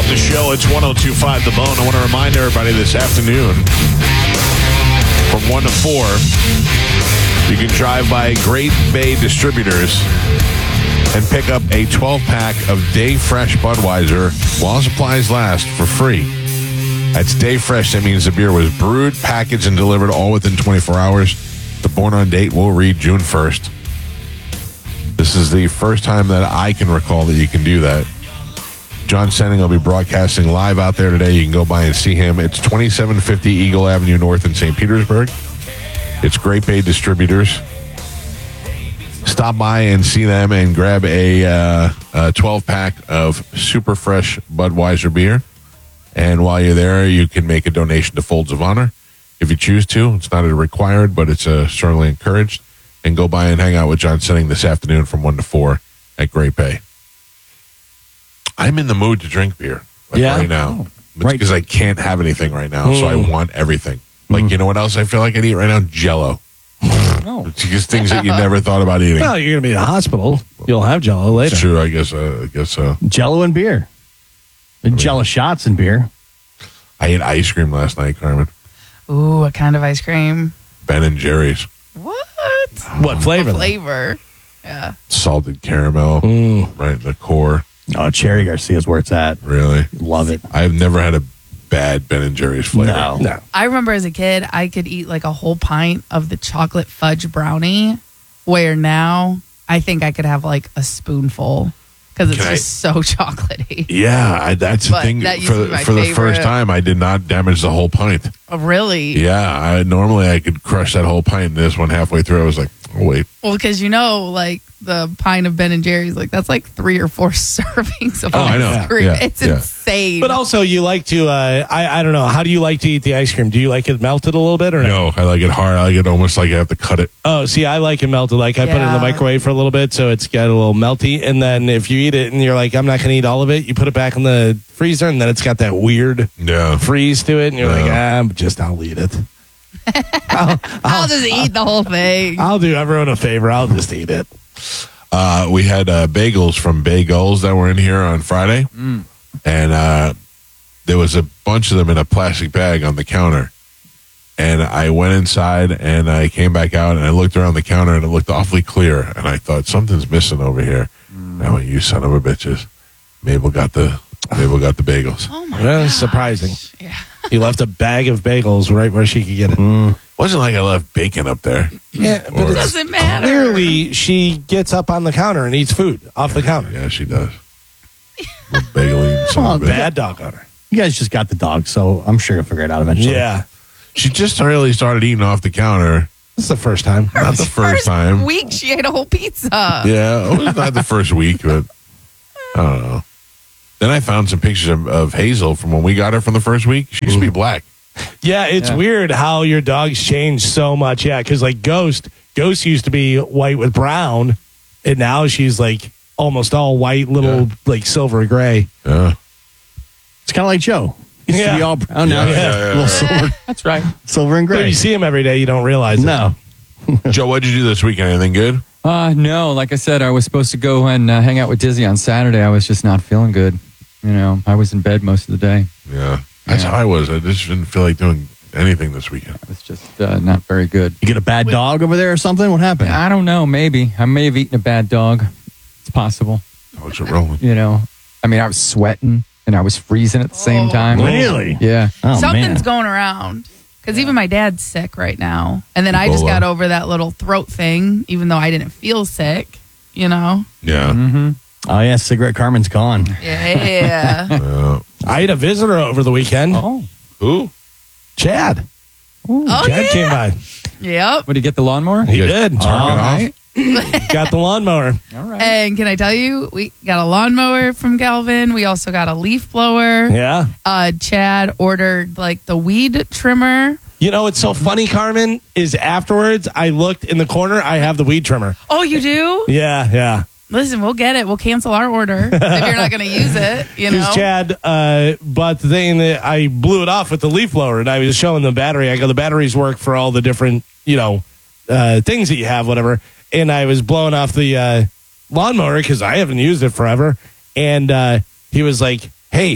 the show. It's 102.5 The Bone. I want to remind everybody this afternoon from 1 to 4, you can drive by Great Bay Distributors and pick up a 12-pack of Day Fresh Budweiser while supplies last for free. That's Day Fresh. That means the beer was brewed, packaged, and delivered all within 24 hours. The born on date will read June 1st. This is the first time that I can recall that you can do that. John Senning will be broadcasting live out there today. You can go by and see him. It's 2750 Eagle Avenue North in St. Petersburg. It's Great Bay Distributors. Stop by and see them and grab a 12-pack of super fresh Budweiser beer. And while you're there, you can make a donation to Folds of Honor if you choose to. It's not required, but it's certainly encouraged. And go by and hang out with John Senning this afternoon from 1 to 4 at Great Bay. I'm in the mood to drink beer right now. Because I can't have anything right now, so I want everything. Like, you know what else I feel like I'd eat right now? Jell-O. It's just things that you never thought about eating. Well, you're going to be in the hospital. You'll have Jell-O later. It's true, I guess so. Jell-O and beer. Jell-O shots and beer. I ate ice cream last night, Carmen. Ooh, what kind of ice cream? Ben & Jerry's. What? What flavor? Flavor. Yeah. Salted caramel, right in the core. Oh, Cherry Garcia's where it's at. Really? Love it. I've never had a bad Ben & Jerry's flavor. No. I remember as a kid, I could eat like a whole pint of the chocolate fudge brownie, where now I think I could have like a spoonful because it's just so chocolatey. Yeah, that's the thing. That used For to be my the favorite. first time, I did not damage the whole pint. Oh, really? Yeah, normally I could crush that whole pint. And this one halfway through, I was like, oh, wait. Well, because like the pint of Ben & Jerry's, like that's like 3 or 4 servings of ice cream. Yeah, it's insane. But also, you like to, I don't know, how do you like to eat the ice cream? Do you like it melted a little bit or no? I like it hard. I like it almost like I have to cut it. Oh, see, I like it melted. Like I put it in the microwave for a little bit, so it's got a little melty. And then if you eat it and you're like, I'm not going to eat all of it, you put it back in the freezer, and then it's got that weird freeze to it, and you're like, I'll eat it. I'll just eat the whole thing. I'll do everyone a favor. I'll just eat it. We had bagels from Bagels that were in here on Friday, and there was a bunch of them in a plastic bag on the counter. And I went inside, and I came back out, and I looked around the counter, and it looked awfully clear. And I thought, something's missing over here. And I went, you son of a bitches. Mabel got the bagels. Oh my That's surprising. Yeah. You left a bag of bagels right where she could get it. Wasn't like I left bacon up there. Yeah, but It doesn't matter. clearly she gets up on the counter and eats food off the counter. Yeah, she does. Bagel eating son of a bitch. Bad dog on her. You guys just got the dog, so I'm sure you'll figure it out eventually. Yeah. She just really started eating off the counter. This is the first time. Not the first time. Week she ate a whole pizza. Yeah, it was not the first week, but I don't know. Then I found some pictures of Hazel from when we got her from the first week. She used to be black. Yeah, it's weird how your dogs change so much. Yeah, because like Ghost used to be white with brown, and now she's like almost all white, little like silver gray. Yeah. It's kind of like Joe. Used to be all brown now. Little silver. That's right. Silver and But gray. you see him every day, you don't realize No. Joe, what'd you do this weekend? Anything good? No, like I said, I was supposed to go and hang out with Dizzy on Saturday. I was just not feeling good. You know, I was in bed most of the day. Yeah. That's how I was. I just didn't feel like doing anything this weekend. It was just not very good. You get a bad dog over there or something? What happened? I don't know. Maybe. I may have eaten a bad dog. It's possible. How's it rolling? You know, I mean, I was sweating and I was freezing at the same time. Really? Yeah. Oh, Something's man. going around. Because even my dad's sick right now. And then I just Ebola. got over that little throat thing, even though I didn't feel sick, you know? Yeah. Mm-hmm. Oh, yeah. Cigarette Carmen's gone. Yeah. I had a visitor over the weekend. Oh. Who? Chad. Oh, Chad yeah. came by. Yep. What, did you get the lawnmower? He did. Turn it off? Got the lawnmower. All right. And can I tell you, we got a lawnmower from Galvin. We also got a leaf blower. Yeah. Chad ordered like the weed trimmer. You know, what's so funny, Carmen, is afterwards I looked in the corner. I have the weed trimmer. Oh, you do? Yeah. Listen, we'll get it. We'll cancel our order if you're not going to use it. You know, Because Chad bought the thing that I blew it off with the leaf blower, and I was showing the battery. I go, the batteries work for all the different, things that you have, whatever. And I was blowing off the lawnmower because I haven't used it forever. And he was like, hey,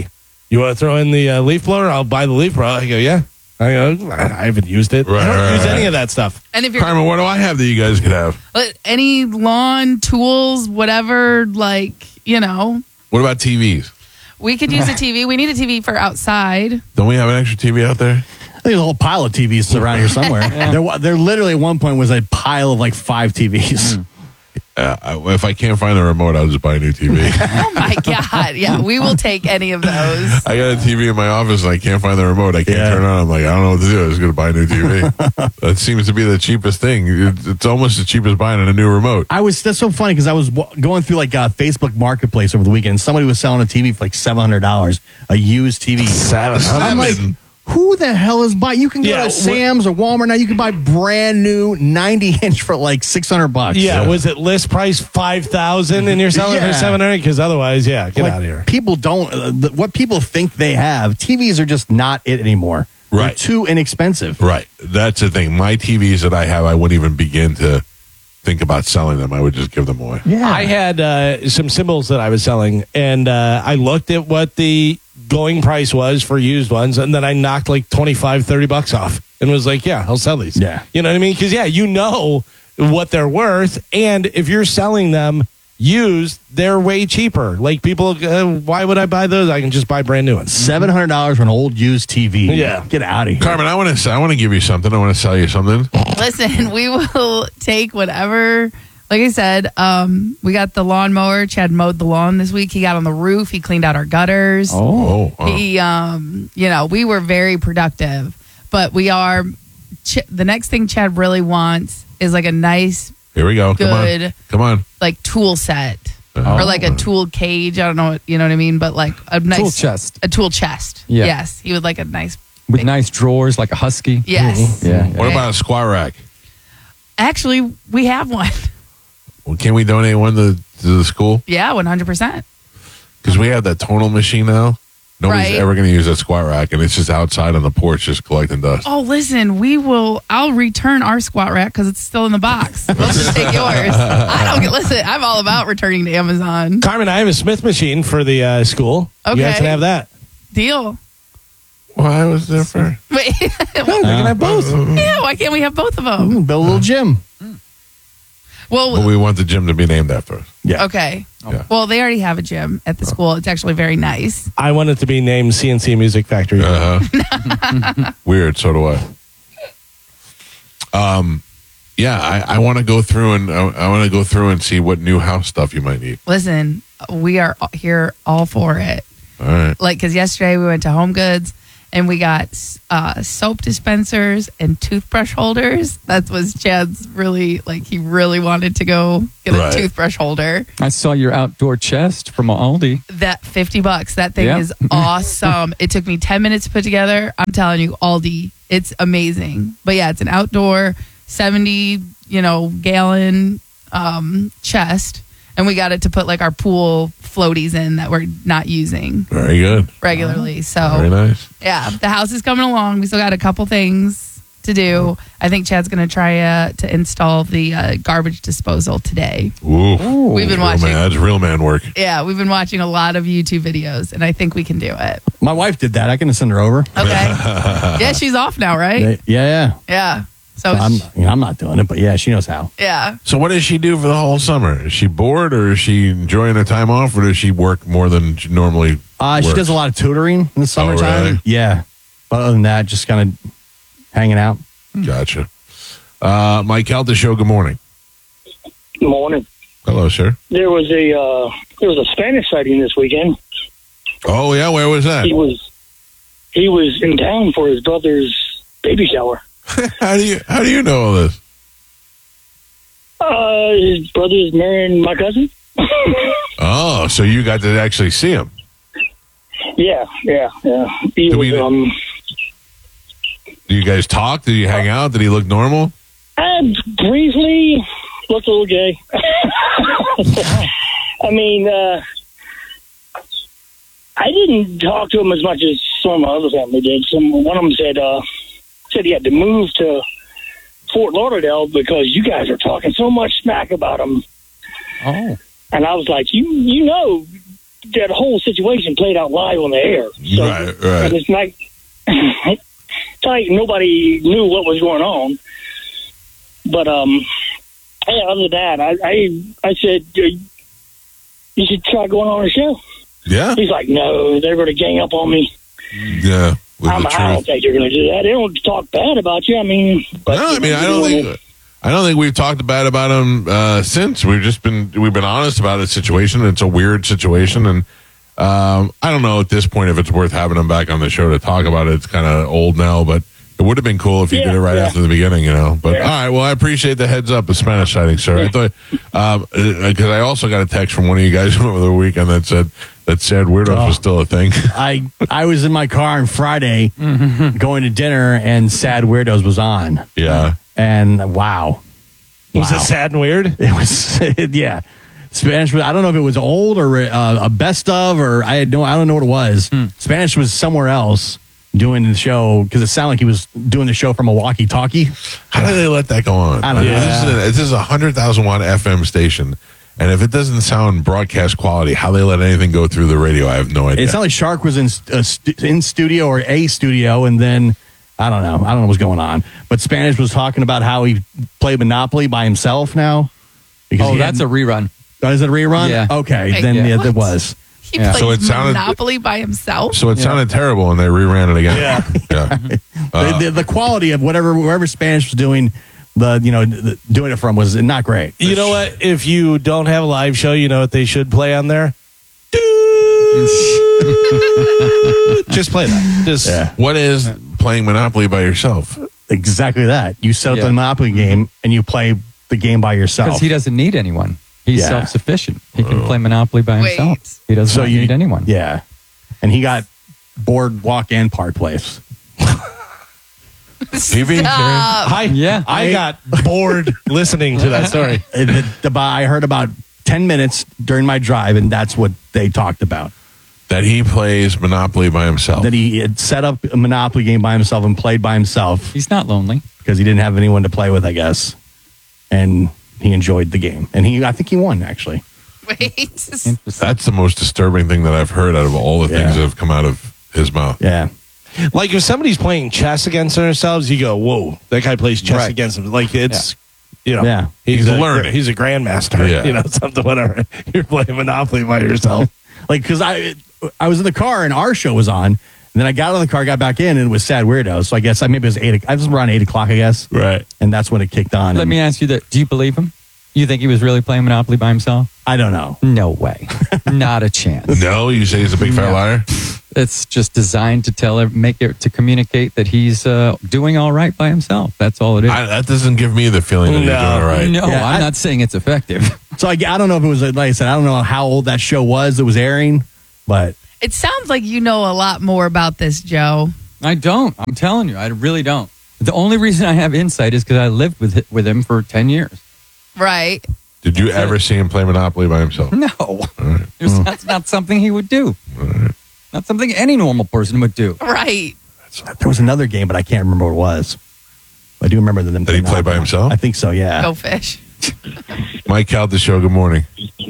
You want to throw in the leaf blower? I'll buy the leaf blower. I go, yeah. I haven't used it. I don't use any of that stuff. And if you're Carmen, what do I have that you guys could have? Any lawn tools, whatever, like, you know. What about TVs? We could use a TV. We need a TV for outside. Don't we have an extra TV out there? There's a whole pile of TVs around here somewhere. There literally at one point was a pile of like 5 TVs. If I can't find the remote, I'll just buy a new TV. Oh my God. Yeah, we will take any of those. I got a TV in my office and I can't find the remote. I can't turn it on. I'm like, I don't know what to do. I'm just going to buy a new TV. That seems to be the cheapest thing. It's almost as cheap as buying a new remote. That's so funny because I was going through like Facebook Marketplace over the weekend. Somebody was selling a TV for like $700, a used TV. I'm like, who the hell is buying? You can go to Sam's or Walmart now. You can buy brand new 90-inch for like $600. Yeah, was it list price $5,000 and you're selling it for $700? Because otherwise, get out of here. People don't. What people think they have, TVs are just not it anymore. Right, they're too inexpensive. Right, that's the thing. My TVs that I have, I wouldn't even begin to think about selling them. I would just give them away. Yeah, I had some symbols that I was selling, and I looked at what the going price was for used ones, and then I knocked like $25-$30 off and was like, I'll sell these. Yeah, you know what I mean? Because you know what they're worth, and if you're selling them used, they're way cheaper. Like people, why would I buy those? I can just buy brand new ones. $700 for an old used TV. Yeah, get out of here, Carmen. I want to give you something. I want to sell you something. Listen, we will take whatever. Like I said, we got the lawnmower. Chad mowed the lawn this week. He got on the roof. He cleaned out our gutters. He, we were very productive. But we are. The next thing Chad really wants is like a nice. Here we go. Good, come on. Like tool set or like a tool cage. I don't know what you know what I mean, but like a nice tool chest. A tool chest. Yeah. Yes, he would like a nice with nice drawers, like a husky. Yes. Mm-hmm. Yeah. What about a squat rack? Actually, we have one. Well, can we donate one to the school? Yeah, 100%. Because we have that tonal machine now. Nobody's ever going to use that squat rack, and it's just outside on the porch just collecting dust. Oh, listen, I'll return our squat rack because it's still in the box. We'll just take yours. Listen, I'm all about returning to Amazon. Carmen, I have a Smith machine for the school. Okay. You guys can have that. Deal. Why was there for? Wait. We can have both. Yeah, why can't we have both of them? Build a little gym. Well, we want the gym to be named after us. Yeah. Okay. Yeah. Well, they already have a gym at the school. It's actually very nice. I want it to be named CNC Music Factory. Weird. So do I. I want to go through and see what new house stuff you might need. Listen, we are here all for it. All right. Like, because yesterday we went to Home Goods and we got soap dispensers and toothbrush holders. That was Chad's really, he really wanted to go get a toothbrush holder. I saw your outdoor chest from Aldi. That $50. That thing is awesome. It took me 10 minutes to put together. I'm telling you, Aldi, it's amazing. But yeah, it's an outdoor 70, gallon chest. And we got it to put our pool floaties in that we're not using. Very good. Regularly. So very nice. Yeah, the house is coming along. We still got a couple things to do. I think Chad's going to try to install the garbage disposal today. Ooh. We've been watching. That's real man work. Yeah, we've been watching a lot of YouTube videos, and I think we can do it. My wife did that. I can send her over. Okay. Yeah, she's off now, right? Yeah. So I'm not doing it, but yeah, she knows how. Yeah. So what does she do for the whole summer? Is she bored, or is she enjoying her time off, or does she work more than she normally works? She does a lot of tutoring in the summertime. Really? Yeah. But other than that, just kind of hanging out. Gotcha. Mike Calta Show, good morning. Good morning. Hello, sir. There was a Spanish sighting this weekend. Oh, yeah? Where was that? He was in town for his brother's baby shower. How do you know all this? His brother's marrying my cousin. Oh, so you got to actually see him? Yeah. Do you guys talk? Did you hang out? Did he look normal? Briefly looked a little gay. I mean, I didn't talk to him as much as some of my other family did. One of them said he had to move to Fort Lauderdale because you guys are talking so much smack about him. Oh. And I was like, you know, that whole situation played out live on the air. So, Right. And it's not, it's like nobody knew what was going on. But, yeah, other than that, I said, you should try going on a show. Yeah. He's like, no, they're going to gang up on me. Yeah. With the I don't truth. think they're going to do that. They don't talk bad about you. I mean, but, No, I mean, I don't think we've talked bad about him since. We've been honest about the situation. It's a weird situation, and I don't know at this point if it's worth having him back on the show to talk about it. It's kind of old now, but it would have been cool if you did it right after the beginning, But all right, well, I appreciate the heads up, the Spanish sighting, sir. I thought because I also got a text from one of you guys over the weekend that said that Sad Weirdos was still a thing. I was in my car on Friday going to dinner, and Sad Weirdos was on. Yeah. And wow. Was it sad and weird? It was, yeah. Spanish was, I don't know if it was old or a best of, or I don't know what it was. Spanish was somewhere else doing the show because it sounded like he was doing the show from a walkie-talkie. How do they let that go on? I don't know. This is a 100,000 watt FM station, and if it doesn't sound broadcast quality, how they let anything go through the radio, I have no idea. It sounded like Shark was in studio or a studio, and then I don't know what's going on. But Spanish was talking about how he played Monopoly by himself now. Because that's a rerun. Oh, is it a rerun? Yeah. Okay, then What? it was. He plays So it sounded- Monopoly by himself. So it sounded terrible, and they reran it again. Yeah. The quality of whoever Spanish was doing doing it from was not great. You know what? If you don't have a live show, you know what they should play on there? Just play that. What is playing Monopoly by yourself? Exactly that. You set up the Monopoly game and you play the game by yourself. Because he doesn't need anyone. He's self-sufficient. He can play Monopoly by himself. He doesn't need anyone. Yeah. And he got Boardwalk and Park Place. I got bored listening to that story. I heard about 10 minutes during my drive, and that's what they talked about. That he plays Monopoly by himself. That he had set up a Monopoly game by himself and played by himself. He's not lonely. Because he didn't have anyone to play with, I guess. And he enjoyed the game. And I think he won, actually. Wait. That's the most disturbing thing that I've heard out of all the things that have come out of his mouth. Yeah. Like if somebody's playing chess against themselves, you go, whoa, that guy plays chess against him. Like it's, he's learning. He's a grandmaster, something, whatever. You're playing Monopoly by yourself. Like, because I was in the car and our show was on, and then I got out of the car, got back in, and it was Sad Weirdos. So I guess maybe it was 8. I was around 8 o'clock, I guess. Right. And that's when it kicked on. Let me ask you that. Do you believe him? You think he was really playing Monopoly by himself? I don't know. No way. Not a chance. No, you say he's a big fat liar? It's just designed to communicate that he's doing all right by himself. That's all it is. That doesn't give me the feeling that he's doing all right. No, I'm not saying it's effective. So I don't know if it was, like I said, I don't know how old that show was that was airing, but. It sounds like you know a lot more about this, Joe. I don't. I'm telling you, I really don't. The only reason I have insight is because I lived with him for 10 years. Right. Did you ever see him play Monopoly by himself? No. Right. That's not something he would do. Right. Not something any normal person would do. Right. There was another game, but I can't remember what it was. I do remember them. Did he play by himself? I think so, yeah. Go fish. Mike Cal, show, good morning.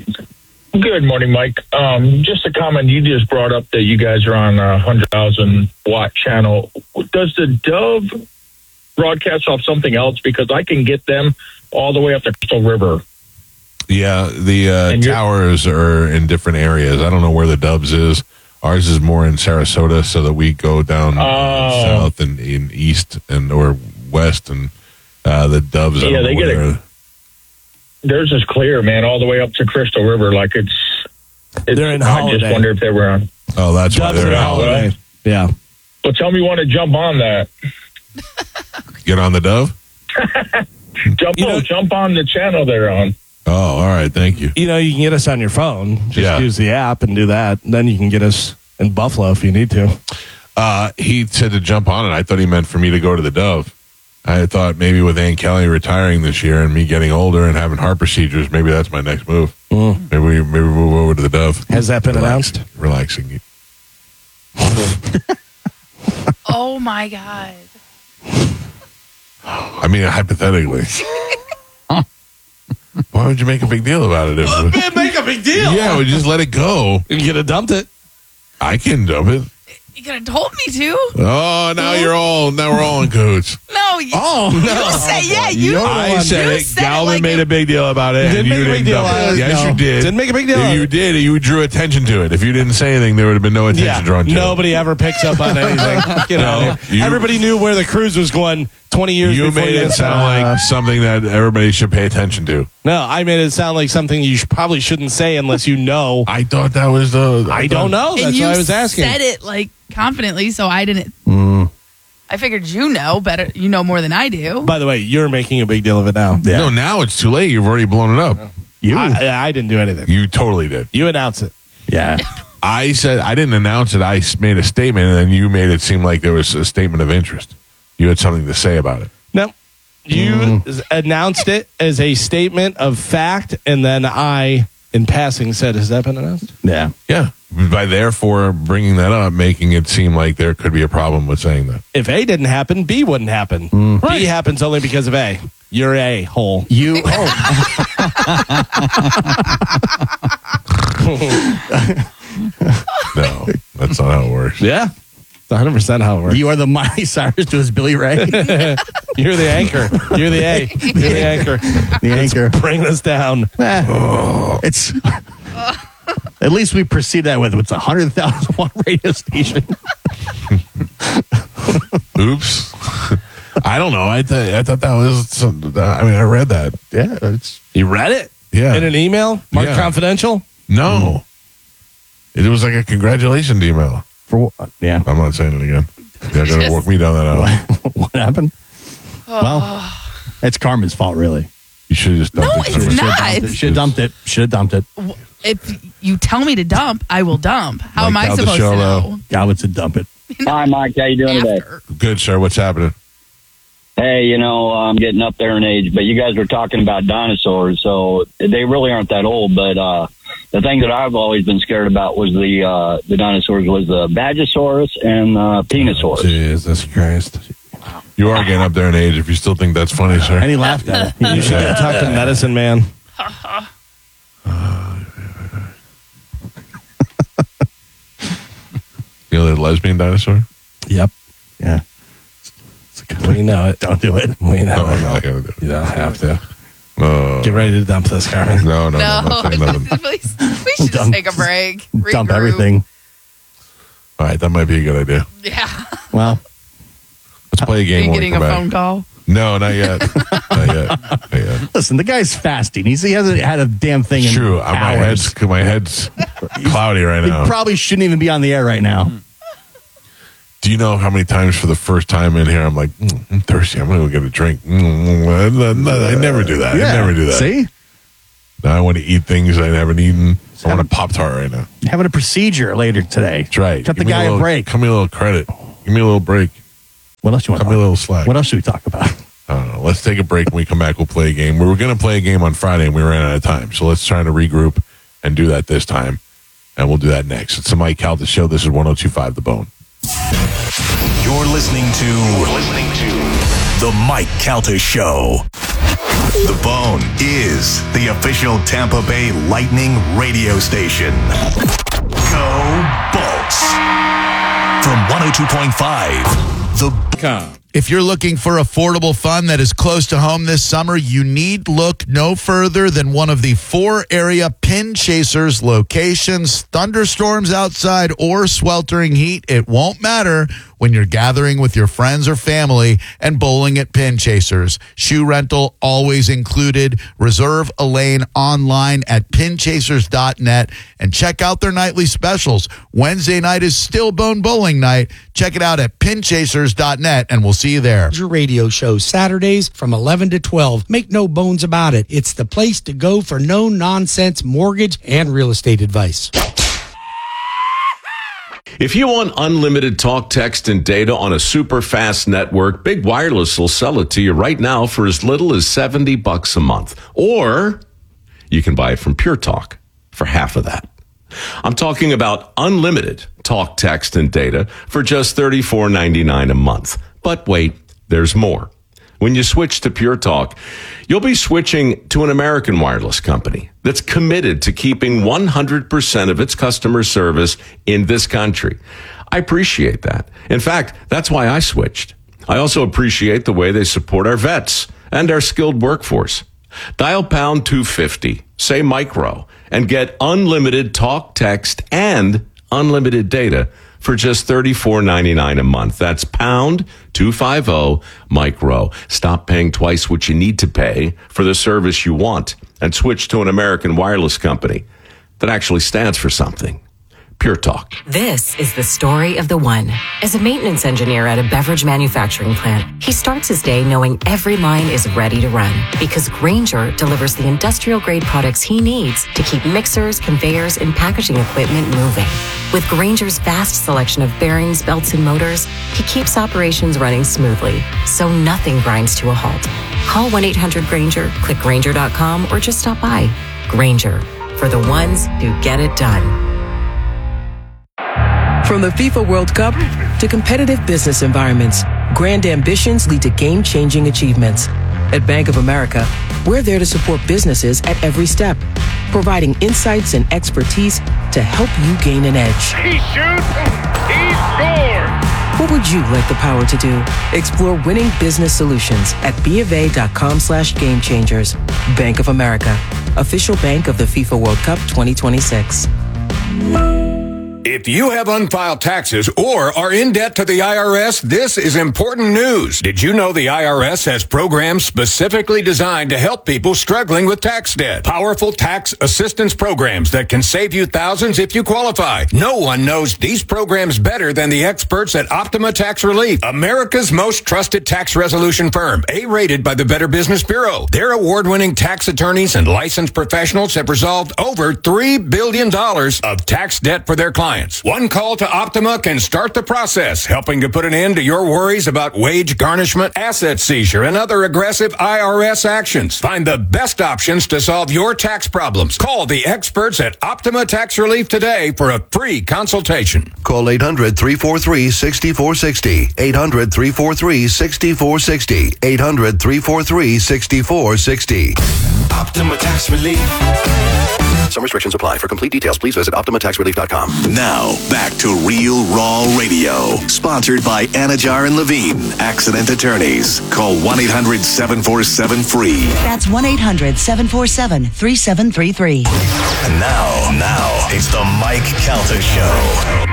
Good morning, Mike. Just a comment. You just brought up that you guys are on a 100,000 watt channel. Does the Dove broadcast off something else? Because I can get them all the way up the Crystal River. Yeah, the towers are in different areas. I don't know where the Doves is. Ours is more in Sarasota, so that we go down south and in east or west, and the Doves. Yeah, they get it. Theirs is clear, man, all the way up to Crystal River. Like it's they're in I Holiday. just wonder if they were on. Oh, that's why they're in Holiday. Yeah. Well, tell me you want to jump on that. Get on the Dove? Jump on the channel they're on. Oh, all right. Thank you. You can get us on your phone. Just use the app and do that. Then you can get us in Buffalo if you need to. He said to jump on it. I thought he meant for me to go to the Dove. I thought maybe with Ann Kelly retiring this year and me getting older and having heart procedures, maybe that's my next move. Maybe we move over to the Dove. Has that been announced? Relaxing. Oh, my God. I mean, hypothetically. What? Why would you make a big deal about it? Make a big deal. Yeah, we just let it go. You could have dumped it. I can dump it. You could have told me to. Oh, now we're all in cahoots. No. You say, yeah, I said it. said Galvin made a big deal about it. Didn't and you make a big didn't deal dump out of it. it. Yes, No. you did. Didn't make a big deal out If of you it. did, you drew attention to it. If you didn't say anything, there would have been no attention drawn to it. Nobody ever picks up on anything. Everybody knew where the cruise was going 20 years You before made it sound like something that everybody should pay attention to. No, I made it sound like something you probably shouldn't say unless you know. I thought that was the... I don't know. That's and what I was asking. You said it like confidently, so I didn't. I figured you know better. You know more than I do. By the way, you're making a big deal of it now. Yeah. No, now it's too late. You've already blown it up. I didn't do anything. You totally did. You announced it. Yeah. I said I didn't announce it. I made a statement, and then you made it seem like there was a statement of interest. You had something to say about it. No. You announced it as a statement of fact, and then I, in passing, said, has that been announced? Yeah. Yeah. By therefore bringing that up, making it seem like there could be a problem with saying that. If A didn't happen, B wouldn't happen. B happens only because of A. You're a hole. You. No, that's not how it works. Yeah. It's 100% how it works. You are the Miley Cyrus to his Billy Ray. You're the anchor. You're the A. You're the anchor. The anchor. Bring us down. It's. At least we proceed that with it's 100,000 watt radio station. Oops. I don't know. I thought that was something. I mean, I read that. Yeah, it's. You read it? Yeah. In an email? Marked confidential? No. It was like a congratulations email. For what? Yeah. I'm not saying it again. You're going to work me down that alley. What happened? Well, it's Carmen's fault, really. You should have just dumped it. it's not. Should have dumped it. Should have dumped it. If you tell me to dump, I will dump. How am I out the supposed show, to know? though. God would said dump it. Hi, Mike. How you doing today? Good, sir. What's happening? Hey, I'm getting up there in age, but you guys were talking about dinosaurs, so they really aren't that old. But the thing that I've always been scared about was the dinosaurs was the Badgosaurus and Penosaurus. Jesus Christ. You are getting up there in age if you still think that's funny, sir. And he laughed at it. You should talk to Medicine Man. You know the lesbian dinosaur? Yep. Yeah. We know it. Don't do it. We know No, I'm it. not going to do it. You don't have to. No. Get ready to dump this, Carmen. No, I'm not saying nothing. Please, we should just take a break. Dump regroup. everything. All right, that might be a good idea. Yeah. Well, Let's play a Are game you when we getting come a back. phone call? No, not yet. Not yet. listen, the guy's fasting. He hasn't had a damn thing in True. hours. My head's cloudy right He now. probably shouldn't even be on the air right now. Do you know how many times for the first time in here I'm like, I'm thirsty. I'm going to go get a drink. I never do that. I never do that. See? Now I want to eat things I haven't eaten. I want a Pop-Tart right now. Having a procedure later today. That's right. Cut the Give me guy a break. Give me a little credit. Give me a little break. What else you want Cut to me a talk little slack. What else should we talk about? I don't know. Let's take a break. When we come back, we'll play a game. We were going to play a game on Friday, and we ran out of time. So let's try to regroup and do that this time. And we'll do that next. It's the Mike Calta Show. This is 102.5 The Bone. You're listening to The Mike Calta Show. The Bone is the official Tampa Bay Lightning radio station. Go Bolts. From 102.5 The If you're looking for affordable fun that is close to home this summer, you need look no further than one of the 4 area Pin Chasers locations. Thunderstorms outside or sweltering heat, it won't matter when you're gathering with your friends or family and bowling at Pin Chasers. Shoe rental always included. Reserve a lane online at pinchasers.net and check out their nightly specials. Wednesday night is still Bone Bowling night. Check it out at pinchasers.net and we'll see you there. Your radio show Saturdays from 11 to 12. Make no bones about it. It's the place to go for no-nonsense mortgage and real estate advice. If you want unlimited talk, text, and data on a super fast network, Big Wireless will sell it to you right now for as little as $70 a month. Or you can buy it from Pure Talk for half of that. I'm talking about unlimited talk, text, and data for just $34.99 a month. But wait, there's more. When you switch to Pure Talk, you'll be switching to an American wireless company that's committed to keeping 100% of its customer service in this country. I appreciate that. In fact, that's why I switched. I also appreciate the way they support our vets and our skilled workforce. Dial pound 250, say micro, and get unlimited talk, text, and unlimited data for just $34.99 a month. That's pound 250 micro. Stop paying twice what you need to pay for the service you want and switch to an American wireless company that actually stands for something. Pure Talk. This is the story of the one. As a maintenance engineer at a beverage manufacturing plant, he starts his day knowing every line is ready to run because Grainger delivers the industrial-grade products he needs to keep mixers, conveyors, and packaging equipment moving. With Grainger's vast selection of bearings, belts, and motors, he keeps operations running smoothly, so nothing grinds to a halt. Call 1-800-GRAINGER, click Grainger.com, or just stop by. Grainger, for the ones who get it done. From the FIFA World Cup to competitive business environments, grand ambitions lead to game-changing achievements. At Bank of America, we're there to support businesses at every step, providing insights and expertise to help you gain an edge. He shoots, he scores! What would you like the power to do? Explore winning business solutions at BofA.com/gamechangers. Bank of America, official bank of the FIFA World Cup 2026. If you have unfiled taxes or are in debt to the IRS, this is important news. Did you know the IRS has programs specifically designed to help people struggling with tax debt? Powerful tax assistance programs that can save you thousands if you qualify. No one knows these programs better than the experts at Optima Tax Relief, America's most trusted tax resolution firm, A-rated by the Better Business Bureau. Their award-winning tax attorneys and licensed professionals have resolved over $3 billion of tax debt for their clients. One call to Optima can start the process, helping to put an end to your worries about wage garnishment, asset seizure, and other aggressive IRS actions. Find the best options to solve your tax problems. Call the experts at Optima Tax Relief today for a free consultation. Call 800-343-6460. 800-343-6460. 800-343-6460. Optima Tax Relief. Some restrictions apply. For complete details, please visit OptimaTaxRelief.com. Now, back to Real Raw Radio. Sponsored by Anajar and Levine, accident attorneys. Call 1-800-747-FREE. That's 1-800-747-3733. And now, it's the Mike Calta Show.